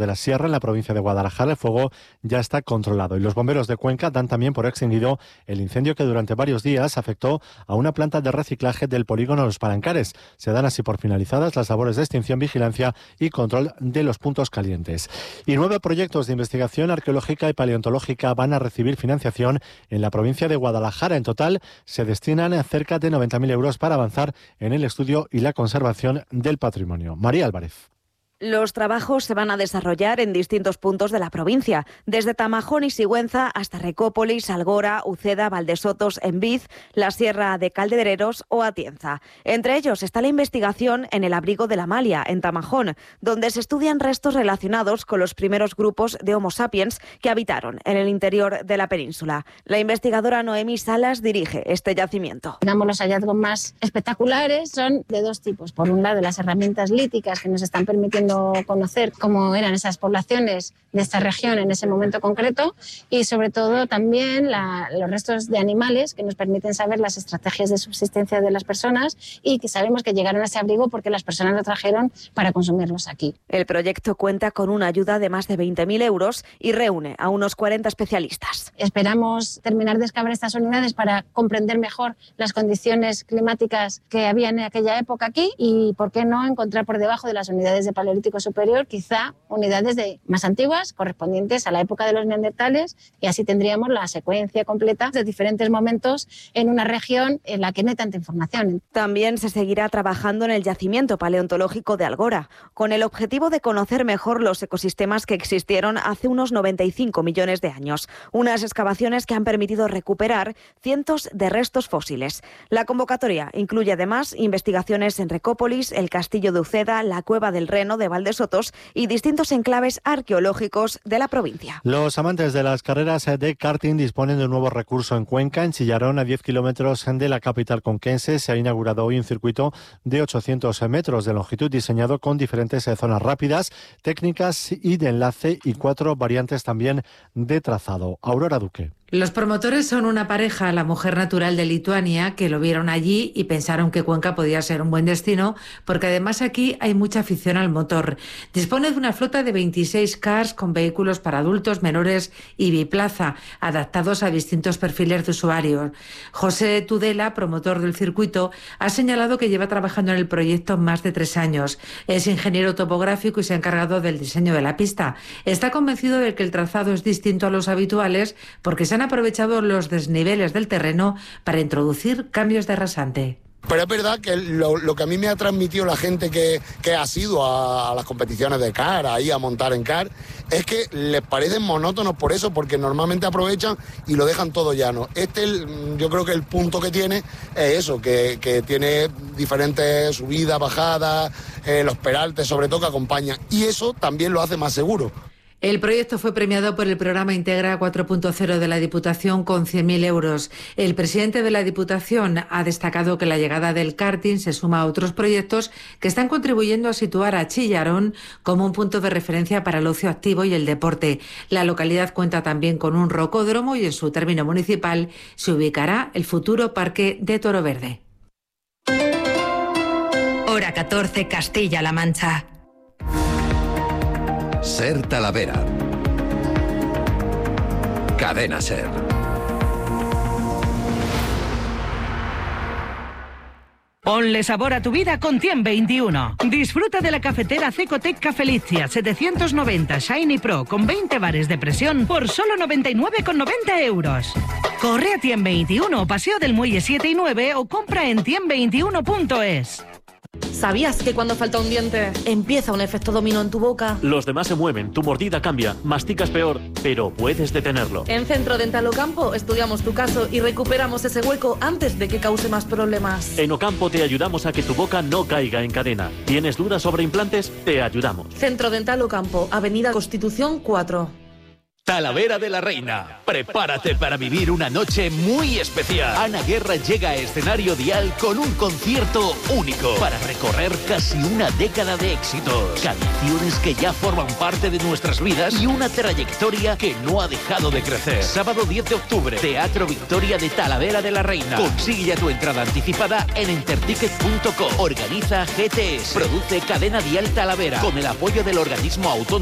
de la Sierra, en la provincia de Guadalajara. El fuego ya está controlado y los bomberos de Cuenca dan también por extinguido el incendio que durante varios días afectó a una planta de reciclaje del polígono Los Palancares. Se dan así por finalizadas las labores de extinción, vigilancia y control de los puntos calientes. Y 9 proyectos de investigación arqueológica y paleontológica van a recibir financiación en la provincia de Guadalajara. En total se destinan cerca de 90.000 euros para avanzar en el estudio y la conservación del patrimonio. María Álvarez. Los trabajos se van a desarrollar en distintos puntos de la provincia, desde Tamajón y Sigüenza hasta Recópolis, Algora, Uceda, Valdesotos, Enviz, la Sierra de Caldedereros o Atienza. Entre ellos está la investigación en el abrigo de la Malia, en Tamajón, donde se estudian restos relacionados con los primeros grupos de Homo sapiens que habitaron en el interior de la península. La investigadora Noemí Salas dirige este yacimiento. Digamos, los hallazgos más espectaculares son de dos tipos. Por un lado, las herramientas líticas que nos están permitiendo conocer cómo eran esas poblaciones de esta región en ese momento concreto y sobre todo también los restos de animales que nos permiten saber las estrategias de subsistencia de las personas y que sabemos que llegaron a ese abrigo porque las personas lo trajeron para consumirlos aquí. El proyecto cuenta con una ayuda de más de 20.000 euros y reúne a unos 40 especialistas. Esperamos terminar de excavar estas unidades para comprender mejor las condiciones climáticas que había en aquella época aquí y, por qué no, encontrar por debajo de las unidades de Paleolítico superior quizá unidades más antiguas correspondientes a la época de los neandertales y así tendríamos la secuencia completa de diferentes momentos en una región en la que no hay tanta información. También se seguirá trabajando en el yacimiento paleontológico de Algora, con el objetivo de conocer mejor los ecosistemas que existieron hace unos 95 millones de años, unas excavaciones que han permitido recuperar cientos de restos fósiles. La convocatoria incluye además investigaciones en Recópolis, el castillo de Uceda, la cueva del Reno de Valdesotos y distintos enclaves arqueológicos de la provincia. Los amantes de las carreras de karting disponen de un nuevo recurso en Cuenca. En Chillarón, a 10 kilómetros de la capital conquense, se ha inaugurado hoy un circuito de 800 metros de longitud diseñado con diferentes zonas rápidas, técnicas y de enlace y 4 variantes también de trazado. Aurora Duque. Los promotores son una pareja, la mujer natural de Lituania, que lo vieron allí y pensaron que Cuenca podía ser un buen destino, porque además aquí hay mucha afición al motor. Dispone de una flota de 26 cars con vehículos para adultos, menores y biplaza, adaptados a distintos perfiles de usuarios. José Tudela, promotor del circuito, ha señalado que lleva trabajando en el proyecto más de 3 años. Es ingeniero topográfico y se ha encargado del diseño de la pista. Está convencido de que el trazado es distinto a los habituales porque se han aprovechado los desniveles del terreno para introducir cambios de rasante. Pero es verdad que lo que a mí me ha transmitido la gente que ha sido a las competiciones de kart, ahí a montar en kart, es que les parecen monótonos por eso, porque normalmente aprovechan y lo dejan todo llano. Yo creo que el punto que tiene es eso, que tiene diferentes subidas, bajadas, los peraltes sobre todo que acompañan, y eso también lo hace más seguro. El proyecto fue premiado por el programa Integra 4.0 de la Diputación con 100.000 euros. El presidente de la Diputación ha destacado que la llegada del karting se suma a otros proyectos que están contribuyendo a situar a Chillarón como un punto de referencia para el ocio activo y el deporte. La localidad cuenta también con un rocódromo y en su término municipal se ubicará el futuro Parque de Toro Verde. Hora 14, Castilla-La Mancha. Ser Talavera. Cadena Ser. Ponle sabor a tu vida con 121. Disfruta de la cafetera Cecotec Cafelicia 790 Shiny Pro con 20 bares de presión por solo 99,90 euros. Corre a 121, Paseo del Muelle 7 y 9 o compra en 121.es. ¿Sabías que cuando falta un diente empieza un efecto dominó en tu boca? Los demás se mueven, tu mordida cambia, masticas peor, pero puedes detenerlo. En Centro Dental Ocampo estudiamos tu caso y recuperamos ese hueco antes de que cause más problemas. En Ocampo te ayudamos a que tu boca no caiga en cadena. ¿Tienes dudas sobre implantes? Te ayudamos. Centro Dental Ocampo, Avenida Constitución 4. Talavera de la Reina. Prepárate para vivir una noche muy especial. Ana Guerra llega a escenario Dial con un concierto único para recorrer casi una década de éxitos, canciones que ya forman parte de nuestras vidas y una trayectoria que no ha dejado de crecer. Sábado 10 de octubre, Teatro Victoria de Talavera de la Reina. Consigue ya tu entrada anticipada en enterticket.com. Organiza GTS. Produce Cadena Dial Talavera con el apoyo del organismo autónomo